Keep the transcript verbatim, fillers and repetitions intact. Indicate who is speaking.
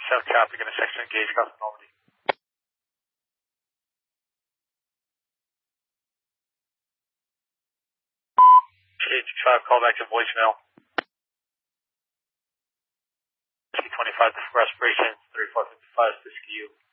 Speaker 1: South traffic intersection engaged across Normandy. eight two five, call back to voicemail. T twenty-five, the respiration, three four five five, this is you.